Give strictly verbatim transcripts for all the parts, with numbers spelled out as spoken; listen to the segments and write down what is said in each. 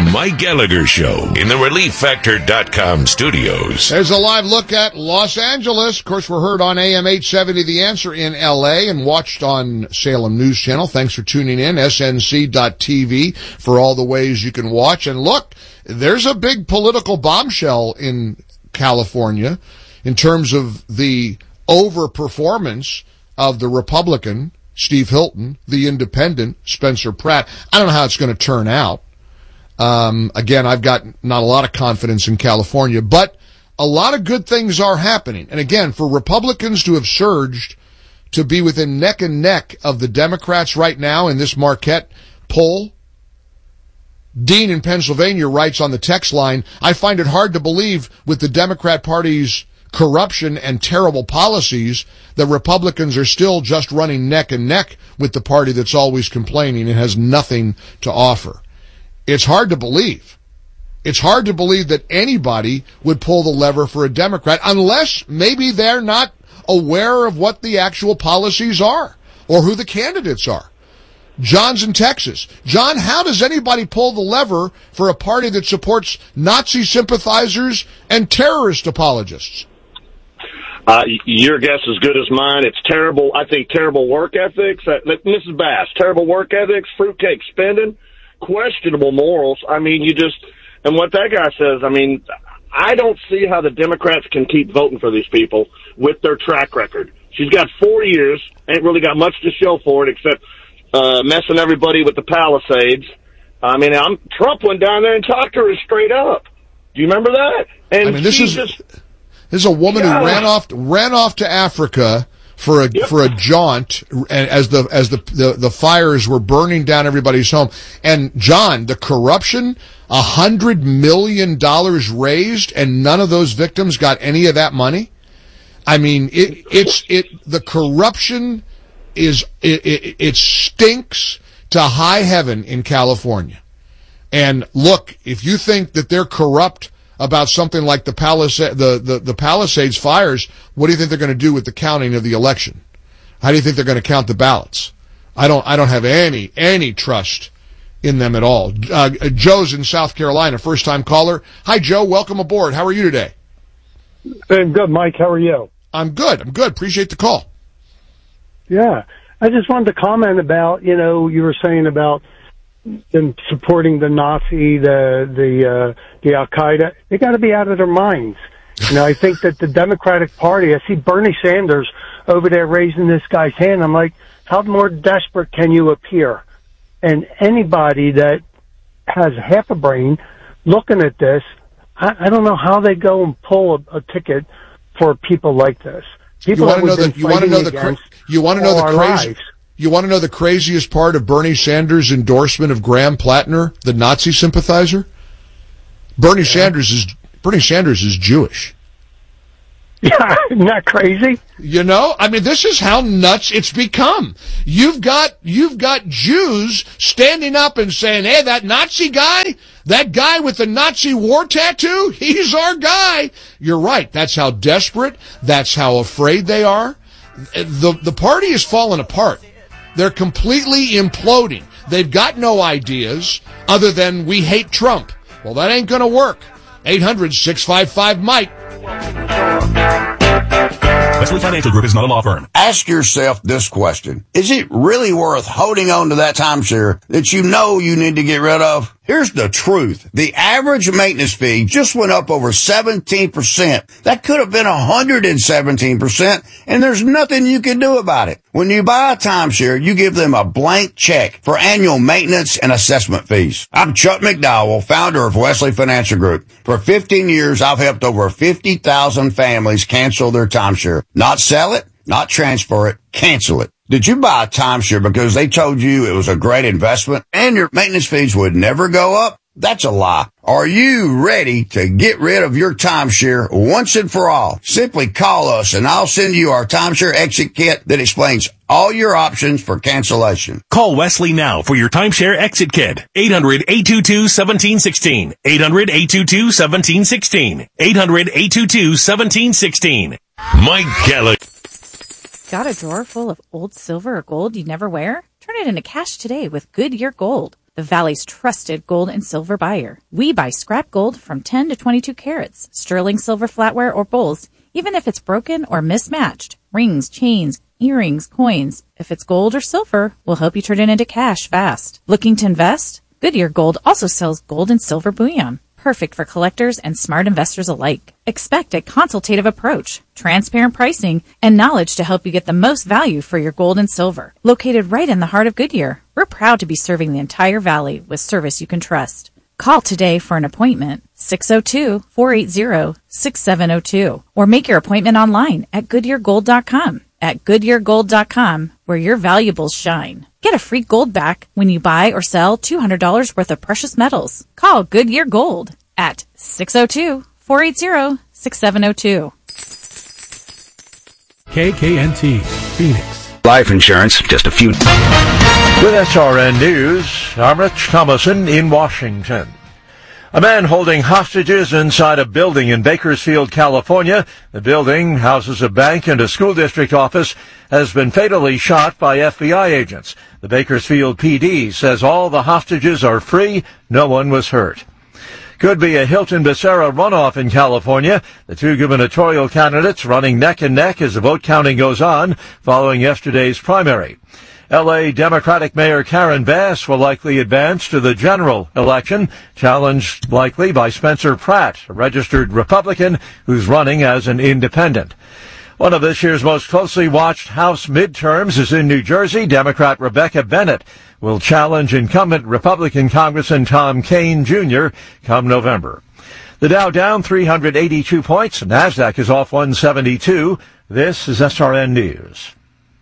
Mike Gallagher Show in the relief factor dot com studios. There's a live look at Los Angeles. Of course, we're heard on A M eight seventy The Answer in L A and watched on Salem News Channel. Thanks for tuning in, S N C dot T V, for all the ways you can watch. And look, there's a big political bombshell in California in terms of the overperformance of the Republican, Steve Hilton, the independent, Spencer Pratt. I don't know how it's going to turn out. Um, again, I've got not a lot of confidence in California, but a lot of good things are happening. And again, for Republicans to have surged to be within neck and neck of the Democrats right now in this Marquette poll, Dean in Pennsylvania writes on the text line, I find it hard to believe with the Democrat Party's corruption and terrible policies that Republicans are still just running neck and neck with the party that's always complaining and has nothing to offer. It's hard to believe. It's hard to believe that anybody would pull the lever for a Democrat unless maybe they're not aware of what the actual policies are or who the candidates are. John's in Texas. John, how does anybody pull the lever for a party that supports Nazi sympathizers and terrorist apologists? Uh, your guess is good as mine. It's terrible. I think terrible work ethics. Uh, Missus Bass, terrible work ethics, fruitcake spending, questionable morals. I mean, you just, and what that guy says, I mean, I don't see how the Democrats can keep voting for these people with their track record. She's got four years, ain't really got much to show for it except uh, messing everybody with the Palisades. I mean, I'm, Trump went down there and talked to her straight up. Do you remember that? And I mean, this she is just, this is a woman yeah. who ran off ran off to Africa for a yep. for a jaunt, and as the as the, the the fires were burning down everybody's home. And John, the corruption, a hundred million dollars raised, and none of those victims got any of that money. I mean, it it's it the corruption is it it, it stinks to high heaven in California. And look, if you think that they're corrupt about something like the Palisades, the, the, the Palisades fires, what do you think they're going to do with the counting of the election? How do you think they're going to count the ballots? I don't, I don't have any, any trust in them at all. Uh, Joe's in South Carolina, first time caller. Hi, Joe. Welcome aboard. How are you today? I'm good, Mike. How are you? I'm good. I'm good. Appreciate the call. Yeah. I just wanted to comment about, you know, you were saying about them supporting the Nazi, the the uh, the Al Qaeda. They got to be out of their minds. You know, I think that the Democratic Party. I see Bernie Sanders over there raising this guy's hand. I'm like, how more desperate can you appear? And anybody that has half a brain looking at this, I, I don't know how they go and pull a, a ticket for people like this. People you want to know the you want to know the cra- you want to know the crazy. Lives. You want to know the craziest part of Bernie Sanders' endorsement of Graham Plattner, the Nazi sympathizer? Bernie yeah. Sanders is Bernie Sanders is Jewish. Yeah, isn't that crazy? You know, I mean, this is how nuts it's become. You've got you've got Jews standing up and saying, "Hey, that Nazi guy, that guy with the Nazi war tattoo, he's our guy." You're right. That's how desperate. That's how afraid they are. The the party is falling apart. They're completely imploding. They've got no ideas other than we hate Trump. Well, that ain't going to work. eight hundred, six five five, Mike. Wesley Financial Group is not a law firm. Ask yourself this question. Is it really worth holding on to that timeshare that you know you need to get rid of? Here's the truth. The average maintenance fee just went up over seventeen percent. That could have been one hundred seventeen percent, and there's nothing you can do about it. When you buy a timeshare, you give them a blank check for annual maintenance and assessment fees. I'm Chuck McDowell, founder of Wesley Financial Group. For fifteen years, I've helped over fifty thousand families cancel their timeshare. Not sell it, not transfer it, cancel it. Did you buy a timeshare because they told you it was a great investment and your maintenance fees would never go up? That's a lie. Are you ready to get rid of your timeshare once and for all? Simply call us and I'll send you our timeshare exit kit that explains all your options for cancellation. Call Wesley now for your timeshare exit kit. eight hundred, eight two two, one seven one six. eight hundred, eight two two, one seven one six. eight hundred, eight two two, one seven one six. Mike Gallagher. Got a drawer full of old silver or gold you never wear? Turn it into cash today with Goodyear Gold. the Valley's trusted gold and silver buyer. We buy scrap gold from ten to twenty-two carats, sterling silver flatware or bowls, even if it's broken or mismatched. Rings, chains, earrings, coins. If it's gold or silver, we'll help you turn it into cash fast. Looking to invest? Goodyear Gold also sells gold and silver bullion. Perfect for collectors and smart investors alike. Expect a consultative approach, transparent pricing, and knowledge to help you get the most value for your gold and silver. Located right in the heart of Goodyear, we're proud to be serving the entire valley with service you can trust. Call today for an appointment, six oh two, four eight zero, six seven oh two, or make your appointment online at goodyear gold dot com. At goodyear gold dot com, where your valuables shine. Get a free gold back when you buy or sell two hundred dollars worth of precious metals. Call Goodyear Gold at six oh two, four eight zero, six seven oh two. K K N T, Phoenix. Life insurance, just a few. With S R N News, I'm Rich Thomason in Washington. A man holding hostages inside a building in Bakersfield, California, the building houses a bank and a school district office, has been fatally shot by F B I agents. The Bakersfield P D says all the hostages are free, no one was hurt. Could be a Hilton-Becerra runoff in California. The two gubernatorial candidates running neck and neck as the vote counting goes on following yesterday's primary. L A Democratic Mayor Karen Bass will likely advance to the general election, challenged likely by Spencer Pratt, a registered Republican who's running as an independent. One of this year's most closely watched House midterms is in New Jersey. Democrat Rebecca Bennett will challenge incumbent Republican Congressman Tom Kean Junior come November. The Dow down three hundred eighty-two points. NASDAQ is off one seventy-two. This is S R N News.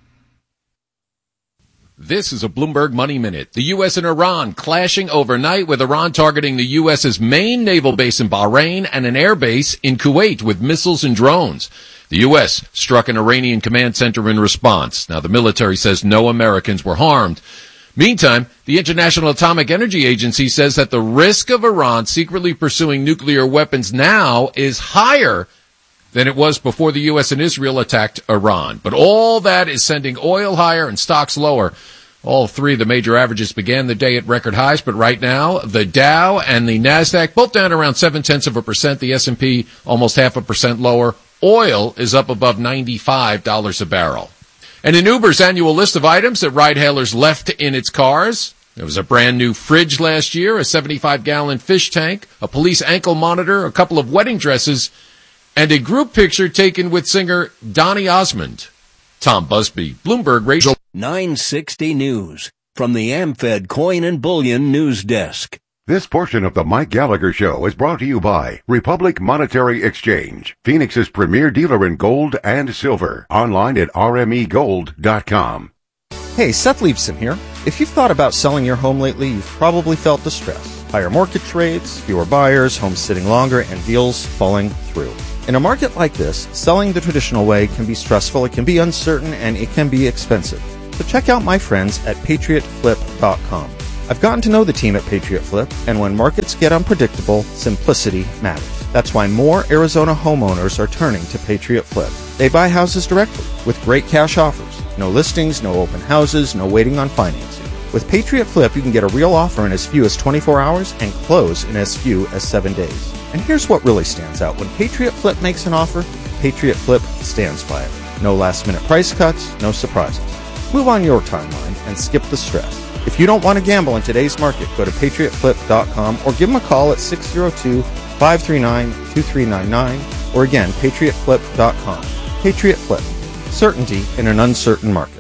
This is a Bloomberg Money Minute. The U S and Iran clashing overnight, with Iran targeting the U S's main naval base in Bahrain and an air base in Kuwait with missiles and drones. The U S struck an Iranian command center in response. Now, the military says no Americans were harmed. Meantime, the International Atomic Energy Agency says that the risk of Iran secretly pursuing nuclear weapons now is higher than it was before the U S and Israel attacked Iran. But all that is sending oil higher and stocks lower. All three of the major averages began the day at record highs, but right now, the Dow and the NASDAQ both down around seven-tenths of a percent. The S and P almost half a percent lower. Oil is up above ninety-five dollars a barrel. And in Uber's annual list of items that ride-hailers left in its cars, there was a brand new fridge last year, a seventy-five gallon fish tank, a police ankle monitor, a couple of wedding dresses, and a group picture taken with singer Donny Osmond. Tom Busby, Bloomberg Radio. nine sixty News, from the AmFed Coin and Bullion News Desk. This portion of the Mike Gallagher Show is brought to you by Republic Monetary Exchange, Phoenix's premier dealer in gold and silver. Online at r m e gold dot com. Hey, Seth Leibson here. If you've thought about selling your home lately, you've probably felt the stress. Higher mortgage rates, fewer buyers, homes sitting longer, and deals falling through. In a market like this, selling the traditional way can be stressful, it can be uncertain, and it can be expensive. So check out my friends at patriot flip dot com. I've gotten to know the team at Patriot Flip, and when markets get unpredictable, simplicity matters. That's why more Arizona homeowners are turning to Patriot Flip. They buy houses directly with great cash offers. No listings, no open houses, no waiting on financing. With Patriot Flip, you can get a real offer in as few as twenty-four hours and close in as few as seven days. And here's what really stands out. When Patriot Flip makes an offer, Patriot Flip stands by it. No last-minute price cuts, no surprises. Move on your timeline and skip the stress. If you don't want to gamble in today's market, go to patriot flip dot com or give them a call at six oh two, five three nine, two three nine nine, or again, patriot flip dot com. Patriot Flip. Certainty in an uncertain market.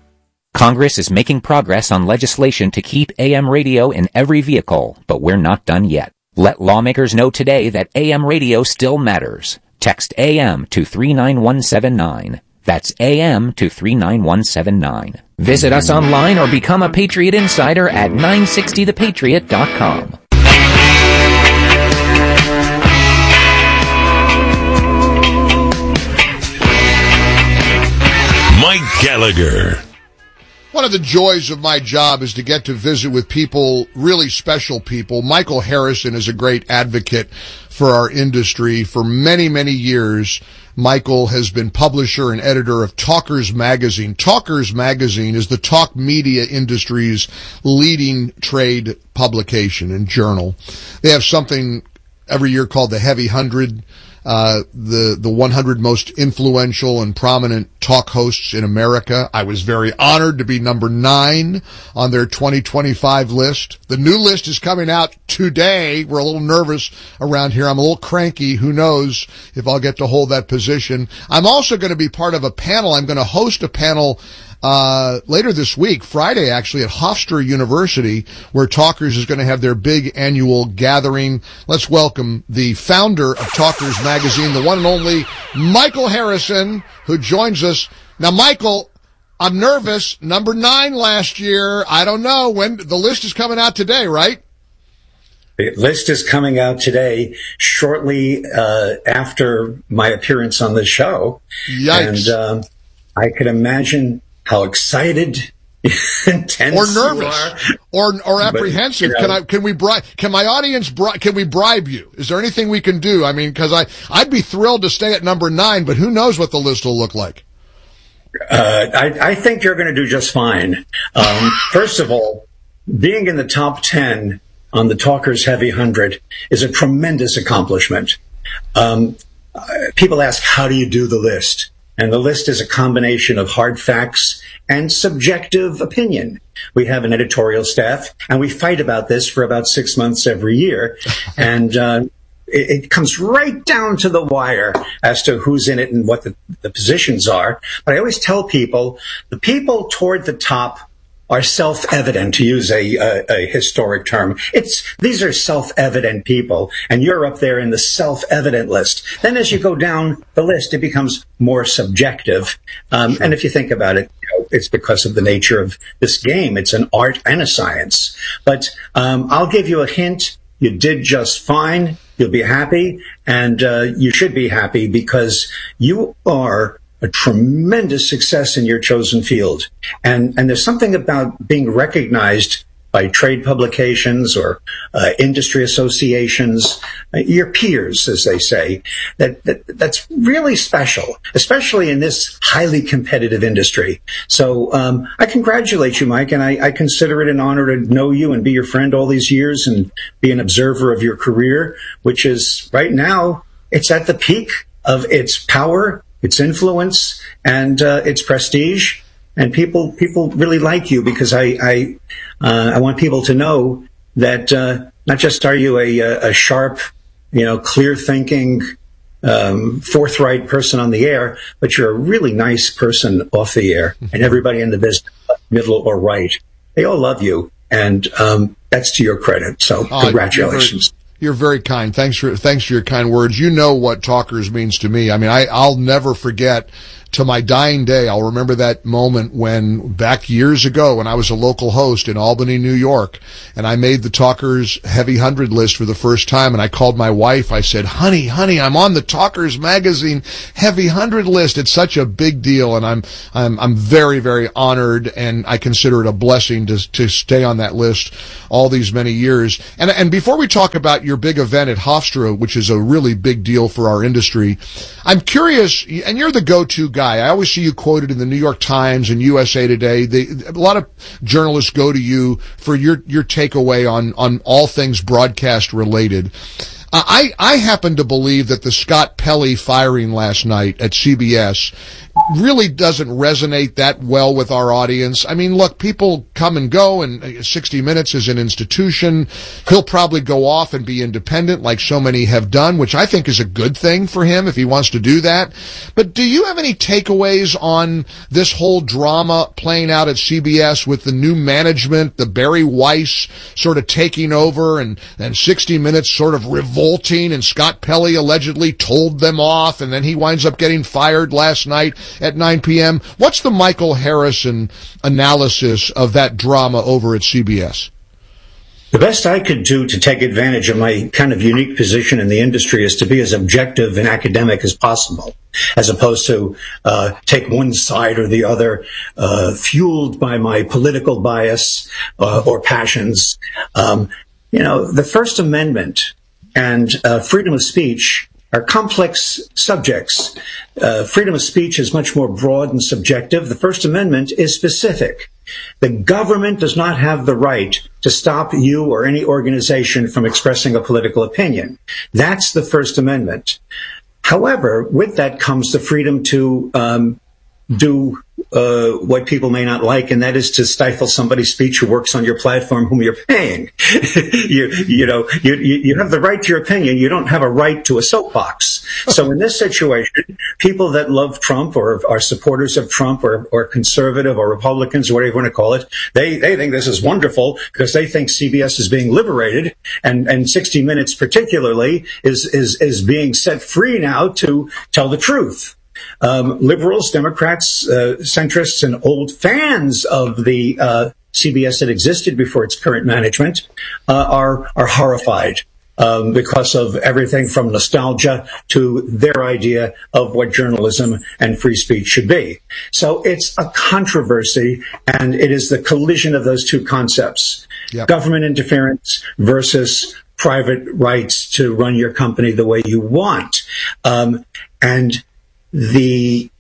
Congress is making progress on legislation to keep A M radio in every vehicle, but we're not done yet. Let lawmakers know today that A M radio still matters. Text A M to three nine one seven nine. That's A M to three nine one seven nine. Visit us online or become a Patriot Insider at nine sixty the patriot dot com. Mike Gallagher. One of the joys of my job is to get to visit with people, really special people. Michael Harrison is a great advocate for our industry. For many, many years, Michael has been publisher and editor of Talkers Magazine. Talkers Magazine is the talk media industry's leading trade publication and journal. They have something every year called the Heavy Hundred. Uh, the, the one hundred most influential and prominent talk hosts in America. I was very honored to be number nine on their twenty twenty-five list. The new list is coming out today. We're a little nervous around here. I'm a little cranky. Who knows if I'll get to hold that position. I'm also going to be part of a panel. I'm going to host a panel Uh, later this week, Friday actually, at Hofstra University, where Talkers is going to have their big annual gathering. Let's welcome the founder of Talkers Magazine, the one and only Michael Harrison, who joins us. Now, Michael, I'm nervous. Number nine last year. I don't know when the list is coming out today, right? The list is coming out today, shortly uh, after my appearance on the show. Yikes. And um, I could imagine how excited, intense, or nervous, or or apprehensive. But, you know, can I? Can we bribe? Can my audience? Bri- can we bribe you? Is there anything we can do? I mean, because I I'd be thrilled to stay at number nine, but who knows what the list will look like? Uh, I, I think you're going to do just fine. Um, first of all, being in the top ten on the Talkers Heavy Hundred is a tremendous accomplishment. Um, people ask, how do you do the list? And the list is a combination of hard facts and subjective opinion. We have an editorial staff, and we fight about this for about six months every year. And uh, it, it comes right down to the wire as to who's in it and what the, the positions are. But I always tell people, the people toward the top are self-evident, to use a, a, a historic term. It's, these are self-evident people, and you're up there in the self-evident list. Then as you go down the list, it becomes more subjective. Um, sure. And if you think about it, you know, it's because of the nature of this game. It's an art and a science. But um, I'll give you a hint. You did just fine. You'll be happy, and uh, you should be happy because you are a tremendous success in your chosen field. And, and there's something about being recognized by trade publications or uh, industry associations, uh, your peers, as they say, that, that that's really special, especially in this highly competitive industry. So um, I congratulate you, Mike, and I, I consider it an honor to know you and be your friend all these years and be an observer of your career, which is right now, it's at the peak of its power, its influence, and uh, its prestige, and people people really like you because I I, uh, I want people to know that uh, not just are you a, a sharp, you know, clear thinking, um, forthright person on the air, but you're a really nice person off the air, and everybody in the business, middle or right, they all love you, and um, that's to your credit. So uh, congratulations. You're very kind. Thanks for thanks for your kind words. You know what Talkers means to me. I mean, I, I'll never forget. To my dying day, I'll remember that moment when, back years ago, when I was a local host in Albany, New York, and I made the Talkers Heavy Hundred list for the first time, and I called my wife. I said, honey, honey, I'm on the Talkers Magazine Heavy Hundred list. It's such a big deal, and I'm I'm I'm very, very honored, and I consider it a blessing to to stay on that list all these many years. And and before we talk about your big event at Hofstra, which is a really big deal for our industry, I'm curious, and you're the go-to guy. I always see you quoted in the New York Times and U S A Today. They, a lot of journalists go to you for your, your takeaway on, on all things broadcast related. Uh, I, I happen to believe that the Scott Pelley firing last night at C B S really doesn't resonate that well with our audience. I mean, look, people come and go, and sixty minutes is an institution. He'll probably go off and be independent like so many have done, which I think is a good thing for him if he wants to do that. But do you have any takeaways on this whole drama playing out at C B S with the new management, the Barry Weiss sort of taking over, and, and sixty minutes sort of revolting, and Scott Pelley allegedly told them off, and then he winds up getting fired last night at nine p.m. What's the Michael Harrison analysis of that drama over at C B S? The best I could do to take advantage of my kind of unique position in the industry is to be as objective and academic as possible, as opposed to uh, take one side or the other, uh, fueled by my political bias uh, or passions. Um, you know, the First Amendment and uh, freedom of speech are complex subjects. Uh, freedom of speech is much more broad and subjective. The First Amendment is specific. The government does not have the right to stop you or any organization from expressing a political opinion. That's the First Amendment. However, with that comes the freedom to um, do uh, what people may not like, and that is to stifle somebody's speech who works on your platform whom you're paying. you, you know, you, you have the right to your opinion. You don't have a right to a soapbox. So in this situation, people that love Trump or are supporters of Trump or, or conservative or Republicans or whatever you want to call it, they, they think this is wonderful because they think C B S is being liberated and, and sixty minutes particularly is, is, is being set free now to tell the truth. Um, liberals, Democrats, uh, centrists, and old fans of the uh, C B S that existed before its current management uh, are are horrified um, because of everything from nostalgia to their idea of what journalism and free speech should be. So it's a controversy, and it is the collision of those two concepts: yep. government interference versus private rights to run your company the way you want, um, and the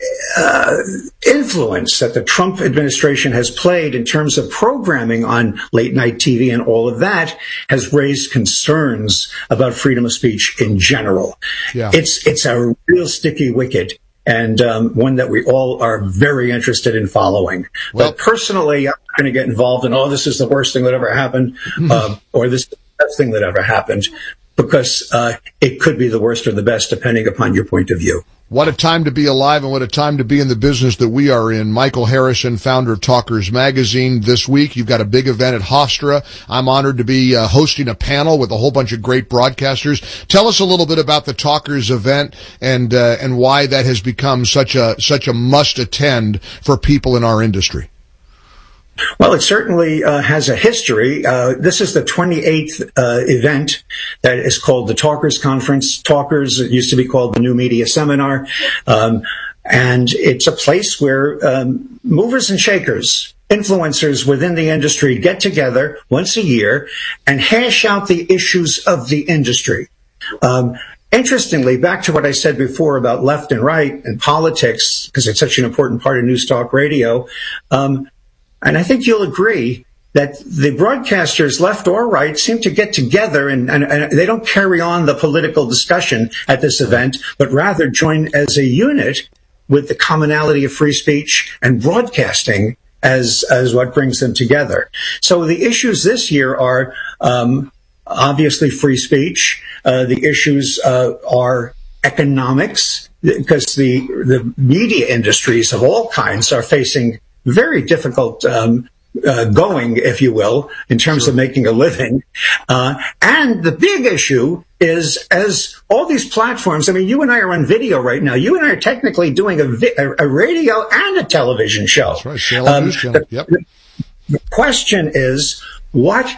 uh, influence that the Trump administration has played in terms of programming on late night T V and all of that has raised concerns about freedom of speech in general. Yeah. It's it's a real sticky wicket, and um, one that we all are very interested in following. Well, but personally, I'm not going to get involved in, oh, this is the worst thing that ever happened, uh, or this is the best thing that ever happened, because uh, it could be the worst or the best depending upon your point of view. What a time to be alive and what a time to be in the business that we are in. Michael Harrison, founder of Talkers Magazine. This week, you've got a big event at Hofstra. I'm honored to be uh, hosting a panel with a whole bunch of great broadcasters. Tell us a little bit about the Talkers event and uh, and why that has become such a such a must attend for people in our industry. Well, it certainly uh, has a history. Uh, this is the twenty-eighth uh, event that is called the Talkers Conference. Talkers, it used to be called the New Media Seminar. Um, and it's a place where um, movers and shakers, influencers within the industry get together once a year and hash out the issues of the industry. Um, Interestingly, back to what I said before about left and right and politics, because it's such an important part of News Talk Radio, um, and I think you'll agree that the broadcasters, left or right, seem to get together and, and, and they don't carry on the political discussion at this event, but rather join as a unit with the commonality of free speech and broadcasting as as what brings them together. So the issues this year are um, obviously free speech. Uh, the issues uh, are economics, because the the media industries of all kinds are facing very difficult um, uh, going, if you will, in terms sure. of making a living. Uh, and the big issue is, as all these platforms, I mean, you and I are on video right now. You and I are technically doing a, vi- a radio and a television show. That's right. Salem News Channel. Yep. The, the question is, what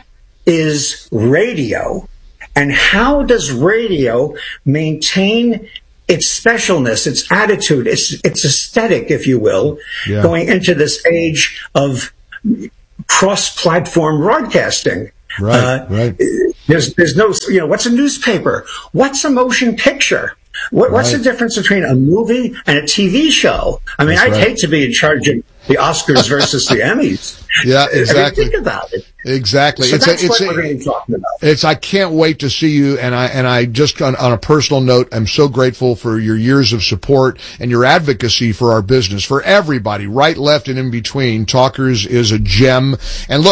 is radio, and how does radio maintain its specialness, its attitude, its its aesthetic, if you will, yeah. going into this age of cross-platform broadcasting? Right, uh, right. There's there's no, you know, what's a newspaper? What's a motion picture? What, what's right. the difference between a movie and a T V show? I mean, That's I'd right. hate to be in charge of the Oscars versus the Emmys. Yeah, exactly. I mean, think about it. Exactly. So it's that's a, it's what a, we're going to be talking about. It's, I can't wait to see you, and I, and I just, on, on a personal note, I'm so grateful for your years of support and your advocacy for our business, for everybody, right, left, and in between. Talkers is a gem. And look,